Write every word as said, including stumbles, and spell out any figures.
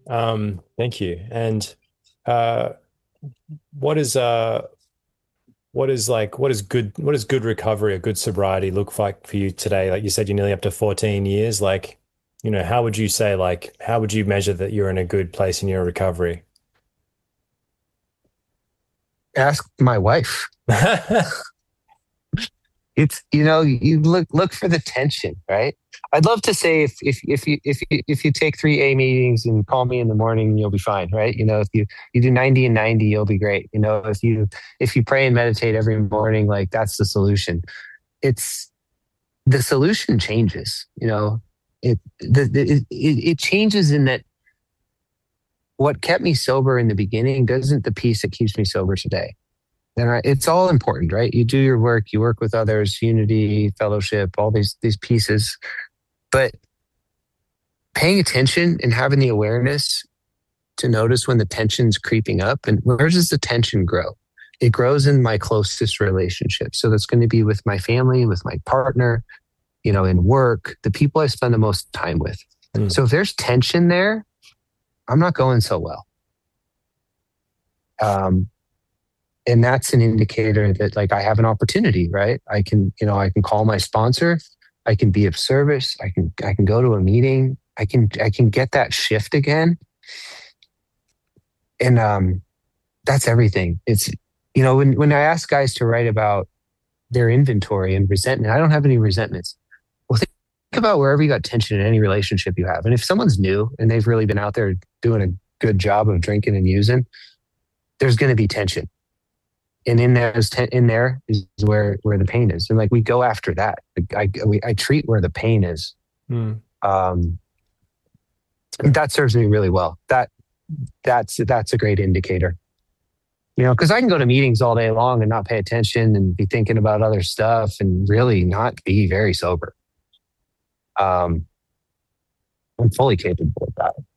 Um, thank you. And uh, what is uh, what is like what is good what does good recovery or good sobriety look like for you today? Like you said, you're nearly up to fourteen years. Like, you know, how would you say like how would you measure that you're in a good place in your recovery? Ask my wife. It's, you know, you look look for the tension, right? I'd love to say if if if you if you if you take three A meetings and call me in the morning, you'll be fine, right? You know, if you you do ninety and ninety, you'll be great. You know, if you if you pray and meditate every morning, like that's the solution. It's the solution changes, you know. It the, the it, it changes in that what kept me sober in the beginning doesn't the piece that keeps me sober today. And I, it's all important, right? You do your work, you work with others, unity, fellowship, all these these pieces. But paying attention and having the awareness to notice when the tension's creeping up, and where does the tension grow? It grows in my closest relationships. So that's going to be with my family, with my partner, you know, in work, the people I spend the most time with. Mm. So if there's tension there, I'm not going so well. Um, and that's an indicator that like I have an opportunity, right? I can, you know, I can call my sponsor, I can be of service, I can I can go to a meeting, I can I can get that shift again. And um that's everything. It's, you know, when when I ask guys to write about their inventory and resentment, I don't have any resentments. Well, think about wherever you got tension in any relationship you have. And if someone's new and they've really been out there doing a good job of drinking and using, there's going to be tension. And in there is ten, in there is where where the pain is, and like we go after that. I we, I treat where the pain is. Mm. Um, that serves me really well. That that's that's a great indicator. You know, because I can go to meetings all day long and not pay attention and be thinking about other stuff and really not be very sober. Um, I'm fully capable of that.